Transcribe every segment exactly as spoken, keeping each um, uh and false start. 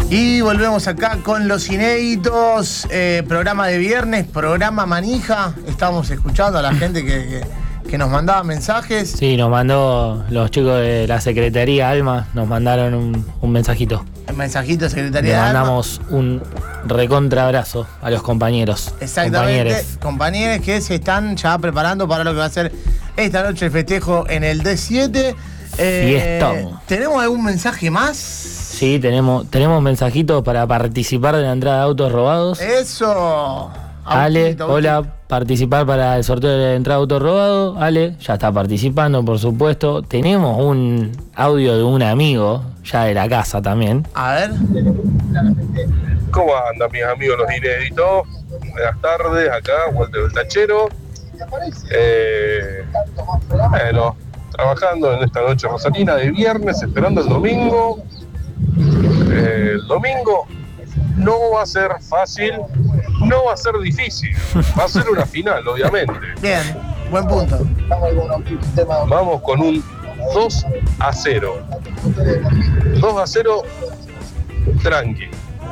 Y volvemos acá con los inéditos, eh, programa de viernes, programa manija. Estamos escuchando a la gente que, que, que nos mandaba mensajes. Sí, nos mandó los chicos de la Secretaría Alma, nos mandaron un, un mensajito. El mensajito de Secretaría Le de Alma. mandamos un recontra abrazo a los compañeros. Exactamente, compañeros. compañeros que se están ya preparando para lo que va a ser esta noche el festejo en el D siete. Eh, Fiestón. ¿Tenemos algún mensaje más? Sí, tenemos, tenemos mensajitos para participar de la entrada de autos robados. Eso. Ale, Autito, hola, autito. participar para el sorteo de la entrada de autos robados. Ale, ya está participando, por supuesto. Tenemos un audio de un amigo, ya de la casa también. A ver. ¿Cómo andan mis amigos los inéditos? Buenas tardes, acá Walter el Tachero. Eh, bueno, trabajando en esta noche rosalina de viernes, esperando el domingo. Eh, el domingo no va a ser fácil, no va a ser difícil, va a ser una final, obviamente. Bien, buen punto. Vamos con un dos a cero. dos a cero tranqui.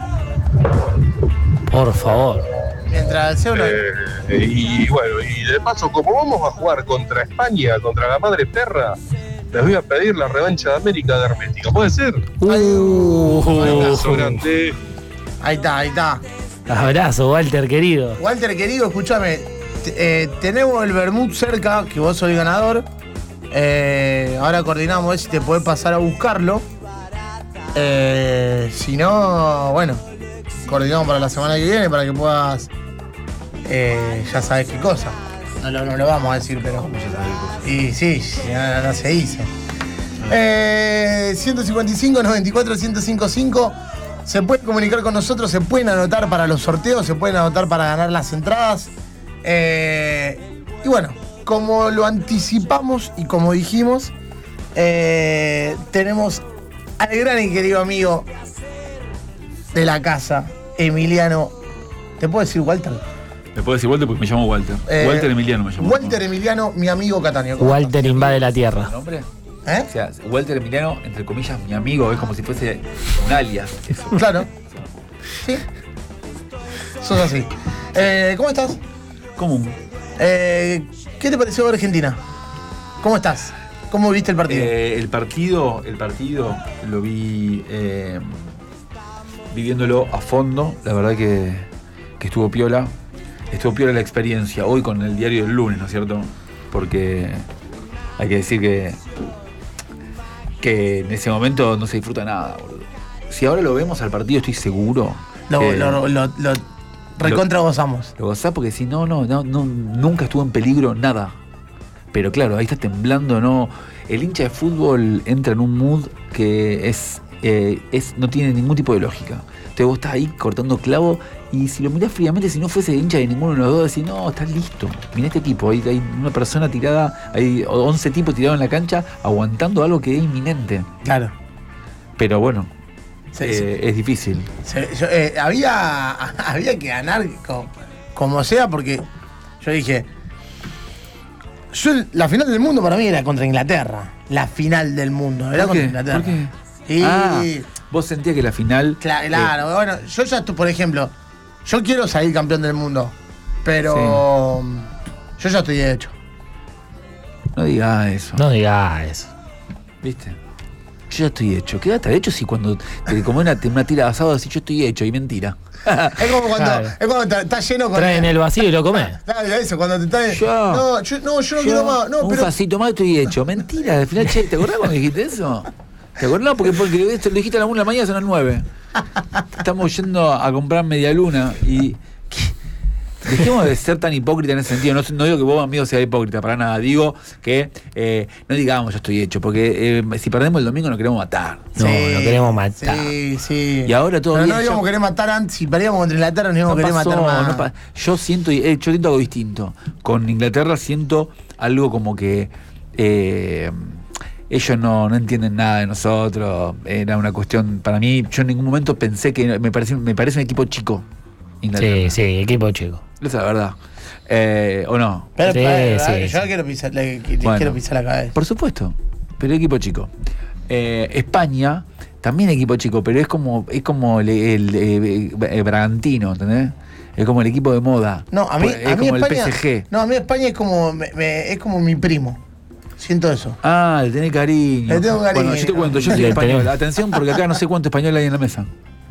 Por favor. Mientras el cebro. Eh, y bueno, y de paso, como vamos a jugar contra España, contra la madre perra, les voy a pedir la revancha de América de Hermética. ¿Puede ser? Uh, Abrazo grande. Ahí está, ahí está. Abrazo, Walter, querido. Walter, querido, escúchame. T- eh, tenemos el Vermut cerca, que vos sos el ganador. Eh, ahora coordinamos a ver si te podés pasar a buscarlo. Eh, si no, bueno, coordinamos para la semana que viene para que puedas. Eh, ya sabes qué cosa. No lo, no lo vamos a decir, pero. Y sí, ya no se dice. Eh, ciento cincuenta y cinco, noventa y cuatro, ciento cincuenta y cinco. Se pueden comunicar con nosotros, se pueden anotar para los sorteos, se pueden anotar para ganar las entradas. Eh, y bueno, como lo anticipamos y como dijimos, eh, tenemos al gran y querido amigo de la casa, Emiliano. ¿Te puedo decir Walter? Me puedo decir Walter porque me llamo Walter. Eh, Walter Emiliano me llamo. Walter Emiliano, mi amigo Cataño. ¿Cómo Walter invade la tierra. ¿El nombre? ¿Eh? O sea, Walter Emiliano, entre comillas, mi amigo, es como si fuese un alias. Eso. Claro. Sí. Sos así. Eh, ¿Cómo estás? ¿Cómo? Eh, ¿Qué te pareció Argentina? ¿Cómo estás? ¿Cómo viste el partido? Eh, el partido, el partido lo vi eh, viviéndolo a fondo. La verdad que, que estuvo piola. Estuvo piola la experiencia. Hoy con el diario del lunes, ¿no es cierto? Porque hay que decir que que en ese momento no se disfruta nada, boludo. Si ahora lo vemos al partido, estoy seguro. Lo, que lo, lo, lo recontra gozamos. Lo gozás porque si no, no, no, no, nunca estuvo en peligro nada. Pero claro, ahí está temblando, ¿no? El hincha de fútbol entra en un mood que es, eh, es no tiene ningún tipo de lógica. Entonces vos estás ahí cortando clavo y si lo mirás fríamente, si no fuese hincha de ninguno de los dos, decís, no, estás listo. Mirá este equipo, hay, hay una persona tirada, hay once tipos tirados en la cancha aguantando algo que es inminente. Claro. Pero bueno, Sí, eh, sí. es difícil. Se- yo, eh, había, había que ganar co- como sea, porque yo dije. Yo, la final del mundo para mí era contra Inglaterra. La final del mundo. Era ¿Por contra qué? Inglaterra. ¿Por qué? Y, Ah, vos sentías que la final... cla- claro, bueno, yo ya, estoy, por ejemplo, yo quiero salir campeón del mundo. Pero yo ya estoy hecho. No digas eso. No digas eso. ¿Viste? Yo ya estoy hecho. Quédate hecho si cuando te como una, una tira de asado así yo estoy hecho y mentira. Es como cuando, Claro. es cuando está, está lleno con. Traen el vacío y lo comés. Claro, eso, cuando te está. Ya. No, yo no, yo no quiero más. No, un pero. vasito más estoy hecho. Mentira, al final, che, ¿te acordás cuando dijiste eso? ¿Te acordás? Porque, porque esto lo dijiste a la una de la mañana, son las nueve. Estamos yendo a comprar media luna y. ¿qué? Dejemos de ser tan hipócrita en ese sentido. No, no digo que vos, amigo, sea hipócrita, para nada. Digo que eh, no digamos yo estoy hecho, porque eh, si perdemos el domingo nos queremos matar. No, lo queremos matar. Sí, sí. Y ahora todo Pero bien, no íbamos yo- a querer matar antes. Si perdíamos contra Inglaterra, no íbamos a querer pasó, matar más. no pa- yo siento, eh, yo siento algo distinto. Con Inglaterra siento algo como que eh, ellos no, no entienden nada de nosotros. Era una cuestión, para mí, yo en ningún momento pensé que me parece, me parece un equipo chico. Inglaterra. Sí, sí, equipo chico. Esa es la verdad. Eh, ¿O no? Pero, Sí, pero, sí, yo sí. quiero pisar, le, le Bueno. quiero pisar la cabeza. Por supuesto. Pero equipo chico. Eh, España, también equipo chico, pero es como, es como el, el, el, el Bragantino, ¿entendés? Es como el equipo de moda. No, a mí, es a mí como España, el P S G. No, a mí España es como, me, me, es como mi primo. Siento eso. Ah, le tenés cariño. Le tengo cariño. Bueno, yo te cuento, yo soy Le español. tenés. Atención, porque acá no sé cuánto español hay en la mesa.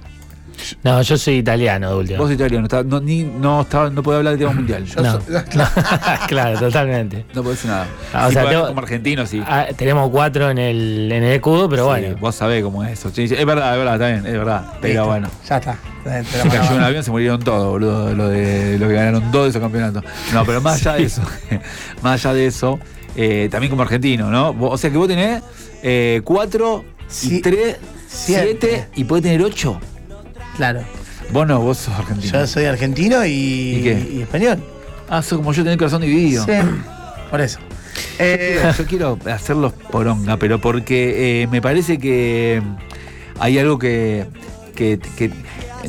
No, yo soy italiano de última. Vos sos italiano, está- no, ni, no, estaba, no podés hablar de tema mundial. Yo No. soy- Claro, totalmente. No podés decir nada. Ah, o Sí, sea, podés tengo- como argentino, sí. Ah, tenemos cuatro en el, en el escudo, pero Sí, bueno. vos sabés cómo es eso. Sí, sí, es verdad, es verdad, está bien, es verdad. Pero Listo, bueno. Ya está. Te- te Se la cayó mando. un avión, se murieron todos, boludo. Lo de lo que ganaron dos de esos campeonatos. No, pero más allá de eso, más allá de eso, eh, también como argentino, ¿no? Vos- O sea que vos tenés eh, cuatro y Sí, tres, siete. siete y podés tener ocho. Claro. Vos no, vos sos argentino. Yo soy argentino y, ¿Y qué? y español. Ah, sos como yo, tenés el corazón dividido. Sí. Por eso. Yo Eh, quiero, yo quiero hacerlos poronga, pero porque eh, me parece que hay algo que, que, que en,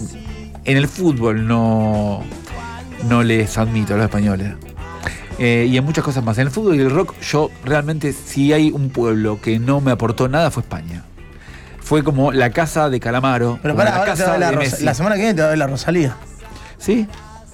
en el fútbol no, no les admito a los españoles. Eh, y en muchas cosas más. En el fútbol y el rock, yo realmente, si hay un pueblo que no me aportó nada, fue España. Fue como la casa de Calamaro. pero como pará, la ahora te casa doy la, de Rosa- Messi. la semana que viene te doy la Rosalía. ¿Sí?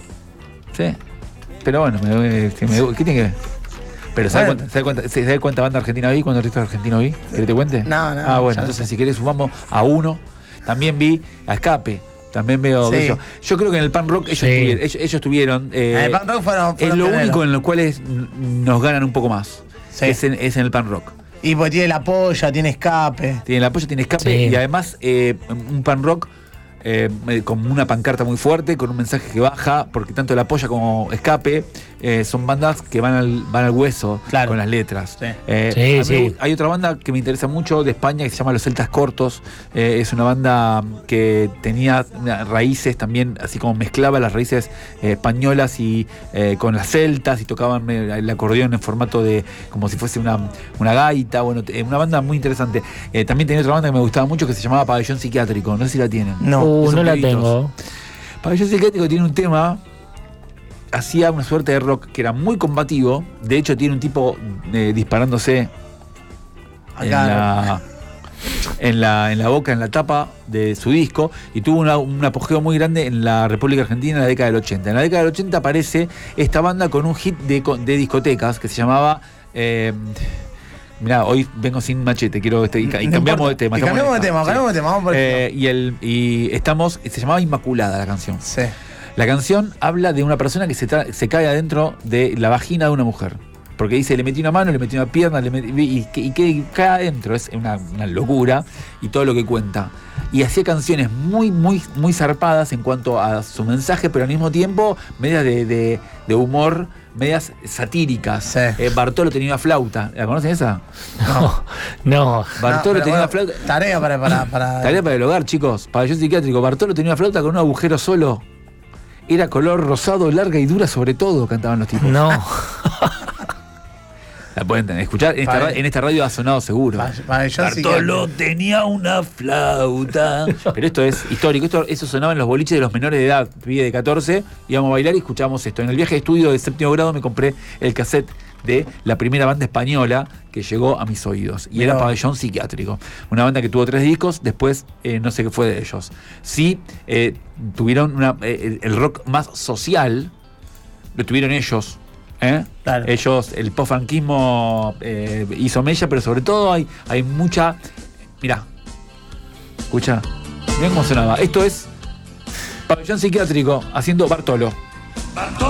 Sí. Pero bueno, me, me- que me- ¿qué tiene que ver? Pero ¿sabes Bueno. cuánta, sabe cuánta, sabe cuánta banda argentina vi? ¿Cuántos artistas argentinos vi? ¿Querés que te cuente? No, no, Ah, bueno, ya entonces sé. si querés sumamos a uno. También vi a Escape. También veo Sí. de ellos. Yo creo que en el pan rock ellos, Sí. tuvieron, ellos, ellos tuvieron, eh, En el pan rock fueron- es fueron lo pioneros. único en lo cual es- nos ganan un poco más. Sí. Es, en, es en el pan rock. Y pues tiene la polla, tiene escape. Tiene el apoyo, tiene escape Sí. y además eh, un pan rock eh, con una pancarta muy fuerte, con un mensaje que baja, porque tanto el apoyo como escape eh, son bandas que van al, van al hueso Claro. con las letras. Sí. Eh, Sí, a mí sí. me gu- Hay otra banda que me interesa mucho de España que se llama Los Celtas Cortos. Eh, es una banda que tenía una- raíces también, así como mezclaba las raíces eh, españolas y eh, con las celtas y tocaban eh, el acordeón en formato de como si fuese una, una gaita. Bueno, eh, una banda muy interesante. Eh, también tenía otra banda que me gustaba mucho que se llamaba Pabellón Psiquiátrico. No sé si la tienen. No. Uh, esos no la pibitos. tengo. Pabellón Psiquiátrico tiene un tema, hacía una suerte de rock que era muy combativo. De hecho, tiene un tipo eh, disparándose en Acá. la, en, la, en la boca, en la tapa de su disco. Y tuvo una- un apogeo muy grande en la República Argentina en la década del ochenta. En la década del ochenta aparece esta banda con un hit de, co- de discotecas que se llamaba... Eh, mirá, hoy vengo sin machete, quiero este, y, ca- y No cambiamos de importa. tema. Y estamos en cambiamos de esta, tema, sí. cambiamos de tema, vamos por el Eh, y, el, y estamos, se llamaba Inmaculada la canción. Sí. La canción habla de una persona que se, tra- se cae adentro de la vagina de una mujer. Porque dice, le metí una mano, le metí una pierna, le metí, y, que- y que cae adentro. Es una, una locura y todo lo que cuenta. Y hacía canciones muy, muy, muy zarpadas en cuanto a su mensaje, pero al mismo tiempo medias de, de- de humor, medias satíricas. Sí. Eh, Bartolo tenía una flauta. ¿La conocen esa? No, no. Bartolo No, pero tenía una bueno, flauta. Tarea para. para, para Tarea para el hogar, chicos. Pabellón psiquiátrico. Bartolo tenía una flauta con un agujero solo. Era color rosado, larga y dura sobre todo, cantaban los tipos. No. La pueden escuchar. En esta, Vale. ra- en esta radio ha sonado seguro. Pa- Pabellón Bartolo Psiquiátrico. tenía una flauta. Pero esto es histórico. Esto, eso sonaba en los boliches de los menores de edad. Pibe de catorce. Íbamos a bailar y escuchábamos esto. En el viaje de estudio de séptimo grado me compré el cassette de la primera banda española que llegó a mis oídos. Y Mirá. era Pabellón Psiquiátrico. Una banda que tuvo tres discos. Después eh, no sé qué fue de ellos. Sí, eh, tuvieron una, eh, el rock más social. Lo tuvieron ellos. ¿eh? Claro. Ellos, el post-franquismo eh, hizo mella, pero sobre todo hay, hay mucha. Mirá, escucha, mirá cómo sonaba. Esto es Pabellón Psiquiátrico haciendo Bartolo.